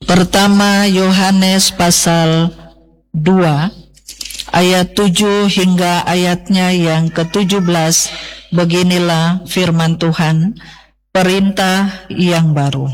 Pertama Yohanes pasal 2 ayat 7 hingga ayatnya yang ke-17. Beginilah firman Tuhan, perintah yang baru.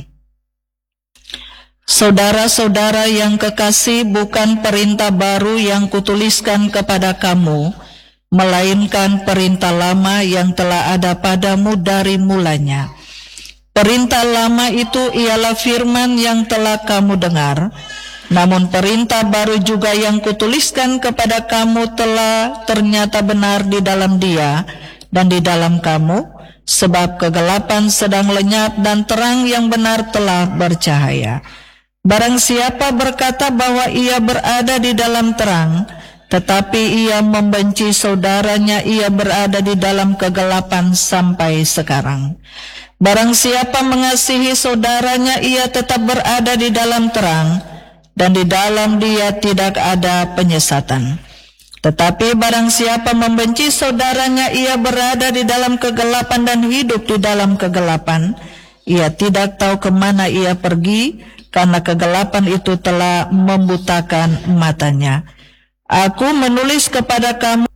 Saudara-saudara yang kekasih, bukan perintah baru yang kutuliskan kepada kamu, melainkan perintah lama yang telah ada padamu dari mulanya. Perintah lama itu ialah firman yang telah kamu dengar, namun perintah baru juga yang kutuliskan kepada kamu telah ternyata benar di dalam Dia dan di dalam kamu, sebab kegelapan sedang lenyap dan terang yang benar telah bercahaya. Barang siapa berkata bahwa ia berada di dalam terang, tetapi ia membenci saudaranya, ia berada di dalam kegelapan sampai sekarang. Barang siapa mengasihi saudaranya, ia tetap berada di dalam terang, dan di dalam dia tidak ada penyesatan. Tetapi barang siapa membenci saudaranya, ia berada di dalam kegelapan dan hidup di dalam kegelapan. Ia tidak tahu kemana ia pergi, karena kegelapan itu telah membutakan matanya. Aku menulis kepada kamu,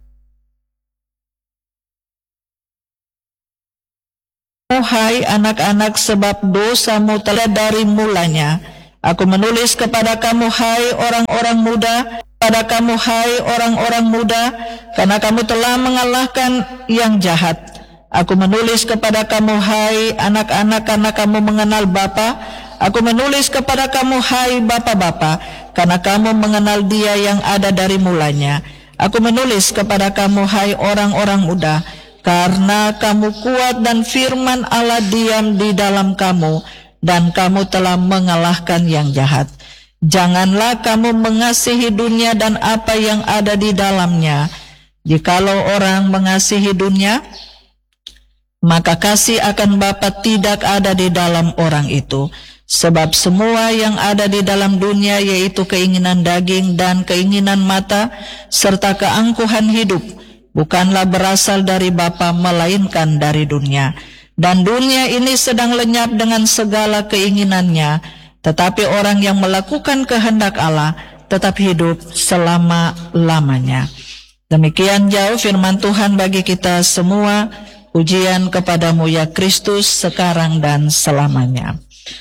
hai anak-anak, sebab dosamu telah dari mulanya. Aku menulis kepada kamu, hai orang-orang muda, pada kamu, hai orang-orang muda, karena kamu telah mengalahkan yang jahat. Aku menulis kepada kamu, hai anak-anak, karena kamu mengenal Bapa. Aku menulis kepada kamu, hai bapa-bapa, karena kamu mengenal Dia yang ada dari mulanya. Aku menulis kepada kamu, hai orang-orang muda, karena kamu kuat dan firman Allah diam di dalam kamu, dan kamu telah mengalahkan yang jahat. Janganlah kamu mengasihi dunia dan apa yang ada di dalamnya. Jikalau orang mengasihi dunia, maka kasih akan Bapa tidak ada di dalam orang itu. Sebab semua yang ada di dalam dunia, yaitu keinginan daging dan keinginan mata, serta keangkuhan hidup, bukanlah berasal dari Bapa, melainkan dari dunia. Dan dunia ini sedang lenyap dengan segala keinginannya, tetapi orang yang melakukan kehendak Allah tetap hidup selama-lamanya. Demikian jauh firman Tuhan bagi kita semua. Pujian kepadamu ya Kristus, sekarang dan selamanya.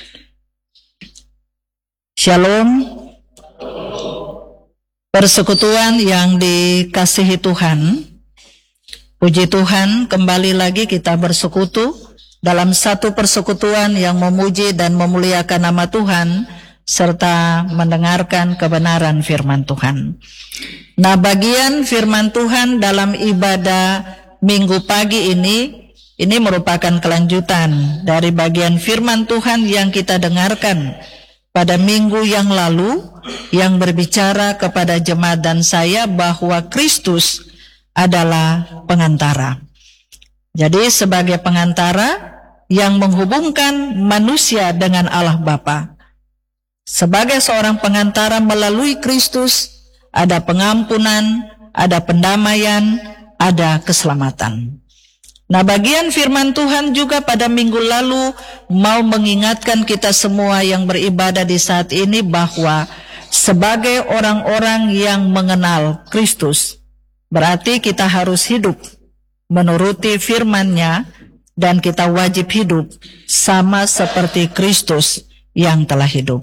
Shalom. Persekutuan yang dikasihi Tuhan, puji Tuhan, kembali lagi kita bersekutu dalam satu persekutuan yang memuji dan memuliakan nama Tuhan, serta mendengarkan kebenaran firman Tuhan. Nah, bagian firman Tuhan dalam ibadah minggu pagi ini merupakan kelanjutan dari bagian firman Tuhan yang kita dengarkan pada minggu yang lalu, yang berbicara kepada jemaat dan saya bahwa Kristus adalah pengantara. Jadi sebagai pengantara yang menghubungkan manusia dengan Allah Bapa. Sebagai seorang pengantara melalui Kristus, ada pengampunan, ada pendamaian, ada keselamatan. Nah, bagian firman Tuhan juga pada minggu lalu mau mengingatkan kita semua yang beribadah di saat ini bahwa sebagai orang-orang yang mengenal Kristus, berarti kita harus hidup menuruti firman-Nya, dan kita wajib hidup sama seperti Kristus yang telah hidup.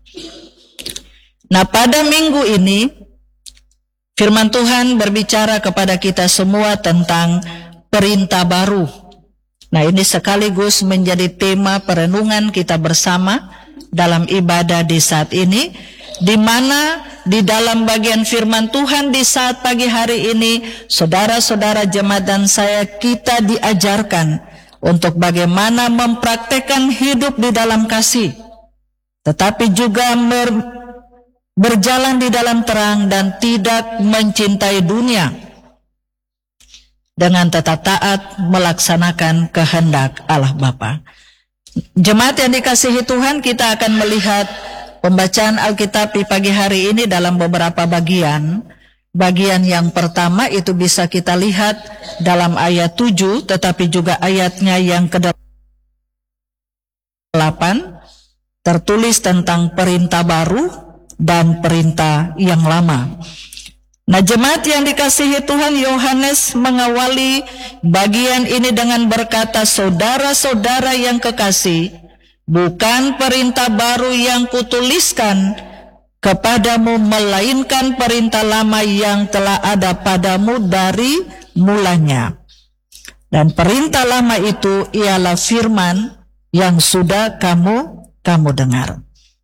Nah, pada minggu ini firman Tuhan berbicara kepada kita semua tentang perintah baru. Nah, ini sekaligus menjadi tema perenungan kita bersama dalam ibadah di saat ini, di mana di dalam bagian firman Tuhan di saat pagi hari ini, saudara-saudara jemaat dan saya, kita diajarkan untuk bagaimana mempraktekkan hidup di dalam kasih, tetapi juga berjalan di dalam terang dan tidak mencintai dunia, dengan tetap taat melaksanakan kehendak Allah Bapa. Jemaat yang dikasihi Tuhan, kita akan melihat pembacaan Alkitab di pagi hari ini dalam beberapa bagian. Bagian yang pertama itu bisa kita lihat dalam ayat 7, tetapi juga ayatnya yang ke-8. tertulis tentang perintah baru dan perintah yang lama. Nah, jemaat yang dikasihi Tuhan, Yohanes mengawali bagian ini dengan berkata, saudara-saudara yang kekasih, bukan perintah baru yang kutuliskan kepadamu, melainkan perintah lama yang telah ada padamu dari mulanya. Dan perintah lama itu ialah firman yang sudah kamu dengar.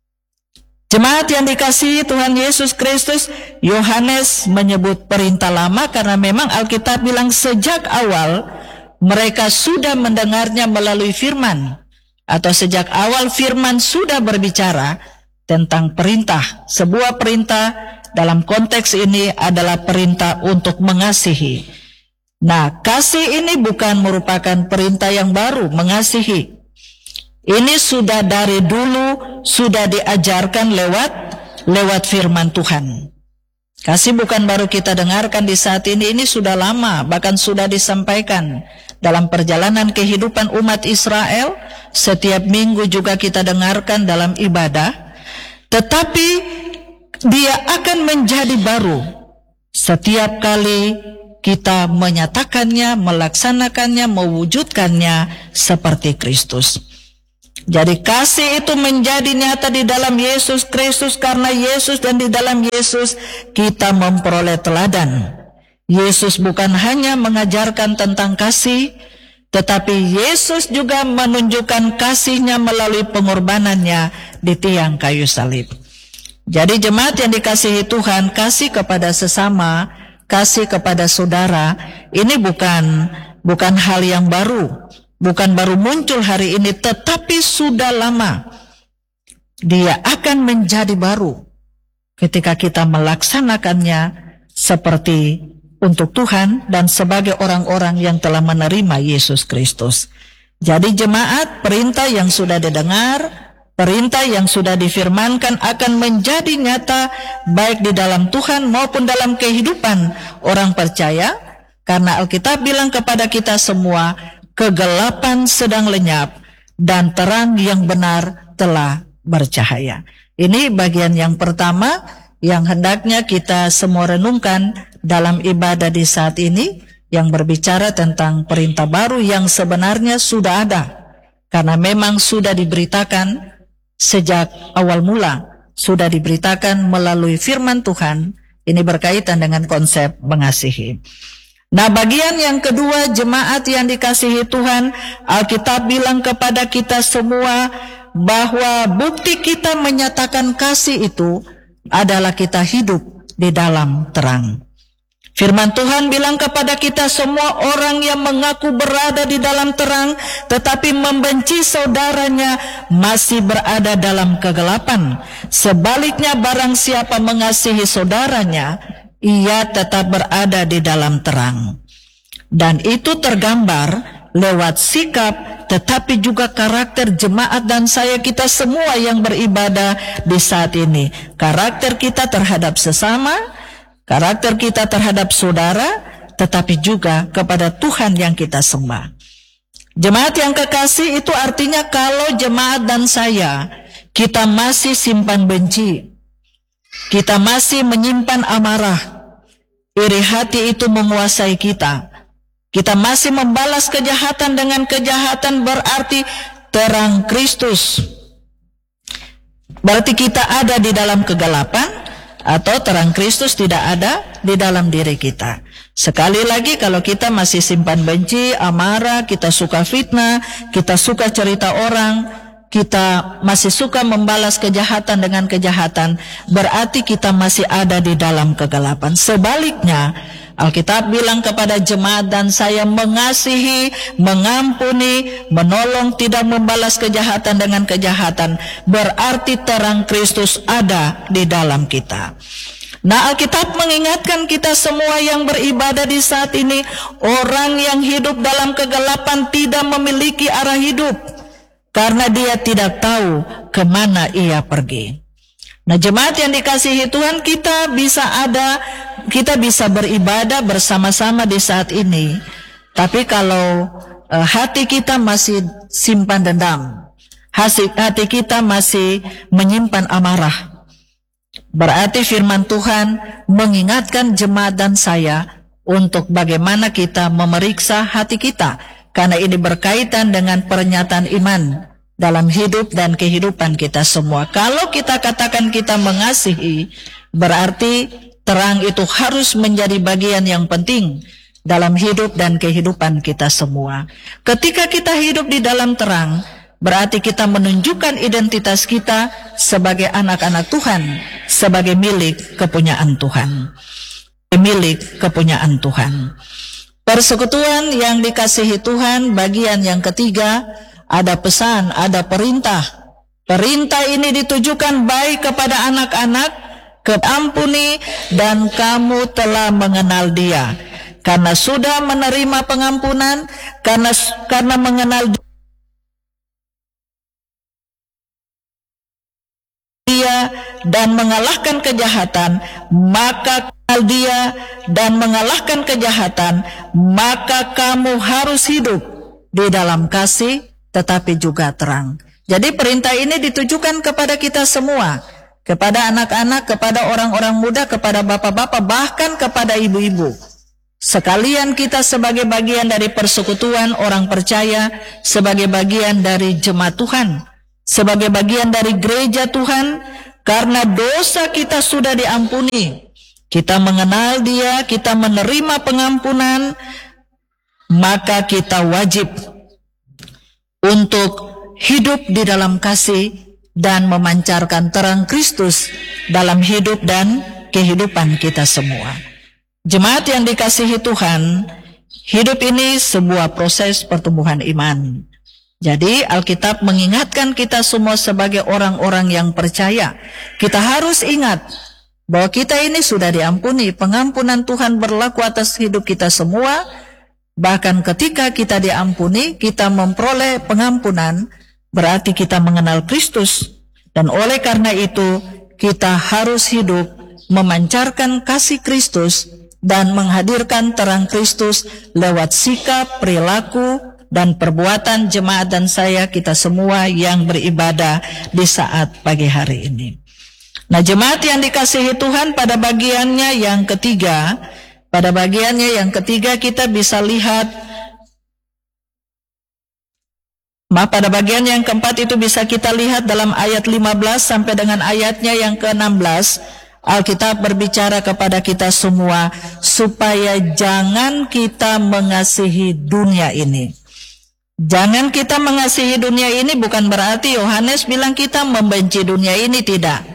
Jemaat yang dikasihi Tuhan Yesus Kristus, Yohanes menyebut perintah lama karena memang Alkitab bilang sejak awal mereka sudah mendengarnya melalui firman, atau sejak awal firman sudah berbicara tentang perintah. Sebuah perintah dalam konteks ini adalah perintah untuk mengasihi. Nah, kasih ini bukan merupakan perintah yang baru, mengasihi. Ini sudah dari dulu sudah diajarkan lewat firman Tuhan. Kasih bukan baru kita dengarkan di saat ini sudah lama, bahkan sudah disampaikan dalam perjalanan kehidupan umat Israel. Setiap minggu juga kita dengarkan dalam ibadah. Tetapi dia akan menjadi baru setiap kali kita menyatakannya, melaksanakannya, mewujudkannya seperti Kristus. Jadi kasih itu menjadi nyata di dalam Yesus Kristus, karena Yesus dan di dalam Yesus kita memperoleh teladan. Yesus bukan hanya mengajarkan tentang kasih, tetapi Yesus juga menunjukkan kasihnya melalui pengorbanannya di tiang kayu salib. Jadi jemaat yang dikasihi Tuhan, kasih kepada sesama, kasih kepada saudara, ini bukan hal yang baru. Bukan baru muncul hari ini, tetapi sudah lama. Dia akan menjadi baru ketika kita melaksanakannya seperti untuk Tuhan dan sebagai orang-orang yang telah menerima Yesus Kristus. Jadi jemaat, perintah yang sudah didengar, perintah yang sudah difirmankan akan menjadi nyata baik di dalam Tuhan maupun dalam kehidupan orang percaya. Karena Alkitab bilang kepada kita semua, kegelapan sedang lenyap dan terang yang benar telah bercahaya. Ini bagian yang pertama yang hendaknya kita semua renungkan dalam ibadah di saat ini, yang berbicara tentang perintah baru yang sebenarnya sudah ada. Karena memang sudah diberitakan sejak awal mula, sudah diberitakan melalui firman Tuhan. Ini berkaitan dengan konsep mengasihi. Nah, bagian yang kedua, jemaat yang dikasihi Tuhan, Alkitab bilang kepada kita semua bahwa bukti kita menyatakan kasih itu adalah kita hidup di dalam terang. Firman Tuhan bilang kepada kita semua, orang yang mengaku berada di dalam terang tetapi membenci saudaranya masih berada dalam kegelapan. Sebaliknya, barang siapa mengasihi saudaranya, ia tetap berada di dalam terang. Dan itu tergambar lewat sikap, tetapi juga karakter jemaat dan kita semua yang beribadah di saat ini. Karakter kita terhadap sesama, karakter kita terhadap saudara, tetapi juga kepada Tuhan yang kita sembah. Jemaat yang kekasih, itu artinya kalau jemaat dan kita masih simpan benci, kita masih menyimpan amarah, iri hati itu menguasai kita, kita masih membalas kejahatan dengan kejahatan, berarti terang Kristus. Berarti kita ada di dalam kegelapan, atau terang Kristus tidak ada di dalam diri kita. Sekali lagi, kalau kita masih simpan benci, amarah, kita suka fitnah, kita suka cerita orang, kita masih suka membalas kejahatan dengan kejahatan, berarti kita masih ada di dalam kegelapan. Sebaliknya, Alkitab bilang kepada jemaat dan mengasihi, mengampuni, menolong, tidak membalas kejahatan dengan kejahatan, berarti terang Kristus ada di dalam kita. Nah, Alkitab mengingatkan kita semua yang beribadah di saat ini, orang yang hidup dalam kegelapan tidak memiliki arah hidup, karena dia tidak tahu kemana ia pergi. Nah, jemaat yang dikasihi Tuhan, kita bisa beribadah bersama-sama di saat ini. Tapi kalau hati kita masih simpan dendam, hati kita masih menyimpan amarah. Berarti firman Tuhan mengingatkan jemaat dan saya untuk bagaimana kita memeriksa hati kita, karena ini berkaitan dengan pernyataan iman dalam hidup dan kehidupan kita semua. Kalau kita katakan kita mengasihi, berarti terang itu harus menjadi bagian yang penting dalam hidup dan kehidupan kita semua. Ketika kita hidup di dalam terang, berarti kita menunjukkan identitas kita sebagai anak-anak Tuhan, sebagai milik kepunyaan Tuhan. Milik kepunyaan Tuhan. Persekutuan yang dikasihi Tuhan, bagian yang ketiga, ada pesan, ada perintah. Perintah ini ditujukan baik kepada anak-anak, ampuni dan kamu telah mengenal Dia. Karena sudah menerima pengampunan, karena mengenal Dia dan mengalahkan kejahatan, maka kenal Dia dan mengalahkan kejahatan, maka kamu harus hidup di dalam kasih tetapi juga terang. Jadi perintah ini ditujukan kepada kita semua, kepada anak-anak, kepada orang-orang muda, kepada bapak-bapak, bahkan kepada ibu-ibu. Sekalian kita sebagai bagian dari persekutuan orang percaya, sebagai bagian dari jemaat Tuhan, sebagai bagian dari gereja Tuhan, karena dosa kita sudah diampuni, kita mengenal Dia, kita menerima pengampunan, maka kita wajib untuk hidup di dalam kasih dan memancarkan terang Kristus dalam hidup dan kehidupan kita semua. Jemaat yang dikasihi Tuhan, hidup ini sebuah proses pertumbuhan iman. Jadi Alkitab mengingatkan kita semua sebagai orang-orang yang percaya. Kita harus ingat bahwa kita ini sudah diampuni. Pengampunan Tuhan berlaku atas hidup kita semua. Bahkan ketika kita diampuni, kita memperoleh pengampunan, berarti kita mengenal Kristus. Dan oleh karena itu, kita harus hidup memancarkan kasih Kristus dan menghadirkan terang Kristus lewat sikap, perilaku, dan perbuatan jemaat dan saya, kita semua yang beribadah di saat pagi hari ini. Nah, jemaat yang dikasihi Tuhan, pada bagiannya yang ketiga, kita bisa lihat, pada bagian yang keempat itu bisa kita lihat dalam ayat 15 sampai dengan ayatnya yang ke-16, Alkitab berbicara kepada kita semua supaya jangan kita mengasihi dunia ini. Jangan kita mengasihi dunia ini bukan berarti Yohanes bilang kita membenci dunia ini, tidak.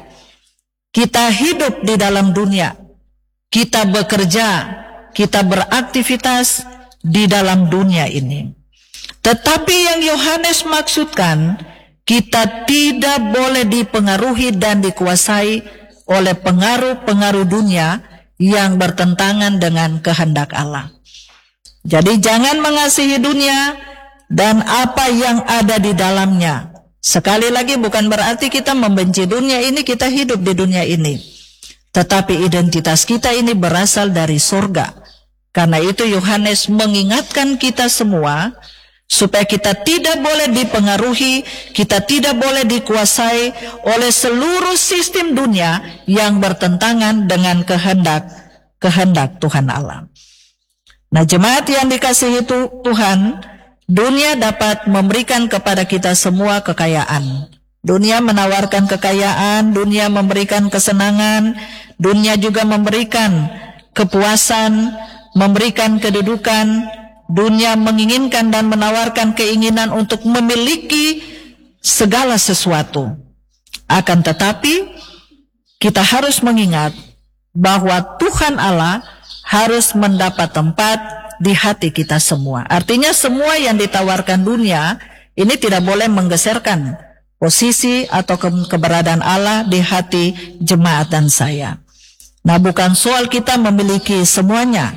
Kita hidup di dalam dunia. Kita bekerja, kita beraktivitas di dalam dunia ini. Tetapi yang Yohanes maksudkan, kita tidak boleh dipengaruhi dan dikuasai oleh pengaruh-pengaruh dunia yang bertentangan dengan kehendak Allah. Jadi jangan mengasihi dunia dan apa yang ada di dalamnya. Sekali lagi bukan berarti kita membenci dunia ini, kita hidup di dunia ini. Tetapi identitas kita ini berasal dari surga. Karena itu Yohanes mengingatkan kita semua supaya kita tidak boleh dipengaruhi, kita tidak boleh dikuasai oleh seluruh sistem dunia yang bertentangan dengan kehendak Tuhan Allah. Nah, jemaat yang dikasihi Tuhan, dunia dapat memberikan kepada kita semua kekayaan. Dunia menawarkan kekayaan, dunia memberikan kesenangan, dunia juga memberikan kepuasan, memberikan kedudukan. Dunia menginginkan dan menawarkan keinginan untuk memiliki segala sesuatu. Akan tetapi, kita harus mengingat bahwa Tuhan Allah harus mendapat tempat di hati kita semua. Artinya semua yang ditawarkan dunia ini tidak boleh menggeserkan posisi atau keberadaan Allah di hati jemaat dan saya. Nah, bukan soal kita memiliki semuanya,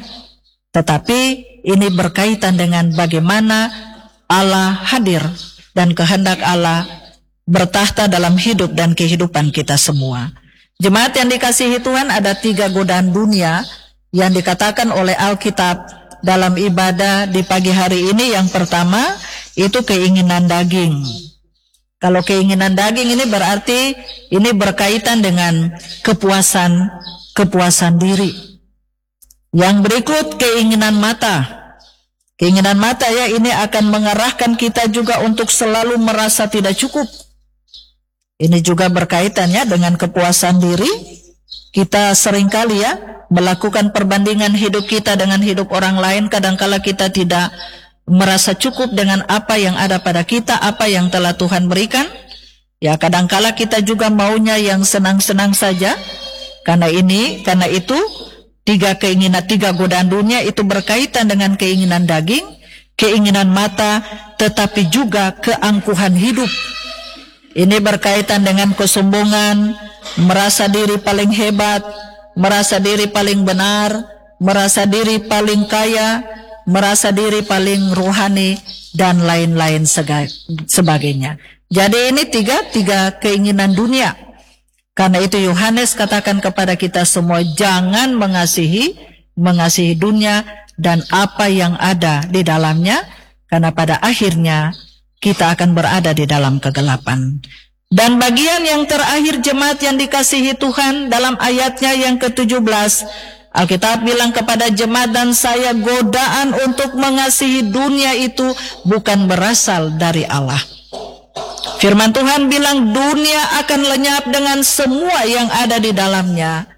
tetapi ini berkaitan dengan bagaimana Allah hadir dan kehendak Allah bertahta dalam hidup dan kehidupan kita semua. Jemaat yang dikasihi Tuhan, ada 3 godaan dunia yang dikatakan oleh Alkitab dalam ibadah di pagi hari ini. Yang pertama, itu keinginan daging. Kalau keinginan daging ini berarti ini berkaitan dengan kepuasan diri. Yang berikut keinginan mata. Keinginan mata ya, ini akan mengarahkan kita juga untuk selalu merasa tidak cukup. Ini juga berkaitannya dengan kepuasan diri. Kita seringkali ya melakukan perbandingan hidup kita dengan hidup orang lain. Kadangkala kita tidak merasa cukup dengan apa yang ada pada kita, apa yang telah Tuhan berikan. Ya, kadangkala kita juga maunya yang senang-senang saja. Karena itu tiga godaan dunia itu berkaitan dengan keinginan daging, keinginan mata, tetapi juga keangkuhan hidup. Ini berkaitan dengan kesombongan, merasa diri paling hebat, merasa diri paling benar, merasa diri paling kaya, merasa diri paling rohani, dan lain-lain sebagainya. Jadi ini tiga keinginan dunia. Karena itu Yohanes katakan kepada kita semua, jangan mengasihi dunia dan apa yang ada di dalamnya, karena pada akhirnya kita akan berada di dalam kegelapan. Dan bagian yang terakhir jemaat yang dikasihi Tuhan dalam ayatnya yang ke-17, Alkitab bilang kepada jemaat, dan saya godaan untuk mengasihi dunia itu bukan berasal dari Allah. Firman Tuhan bilang dunia akan lenyap dengan semua yang ada di dalamnya.